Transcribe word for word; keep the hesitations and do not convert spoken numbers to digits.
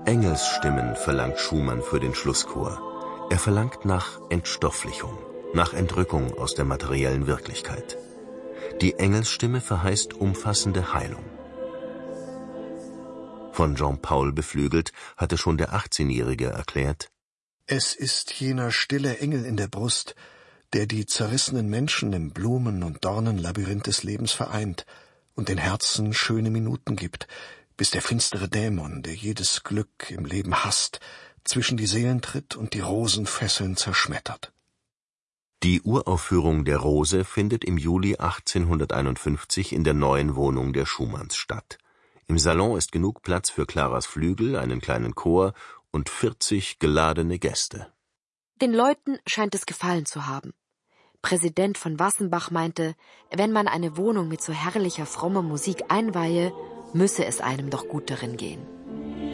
Engelsstimmen verlangt Schumann für den Schlusschor. Er verlangt nach Entstofflichung, nach Entrückung aus der materiellen Wirklichkeit. Die Engelsstimme verheißt umfassende Heilung. Von Jean-Paul beflügelt, hatte schon der achtzehnjährige erklärt: Es ist jener stille Engel in der Brust, der die zerrissenen Menschen im Blumen- und Dornenlabyrinth des Lebens vereint und den Herzen schöne Minuten gibt, bis der finstere Dämon, der jedes Glück im Leben hasst, zwischen die Seelen tritt und die Rosenfesseln zerschmettert. Die Uraufführung der Rose findet im Juli achtzehnhunderteinundfünfzig in der neuen Wohnung der Schumanns statt. Im Salon ist genug Platz für Claras Flügel, einen kleinen Chor und vierzig geladene Gäste. Den Leuten scheint es gefallen zu haben. Präsident von Wassenbach meinte, wenn man eine Wohnung mit so herrlicher, frommer Musik einweihe, müsse es einem doch gut darin gehen.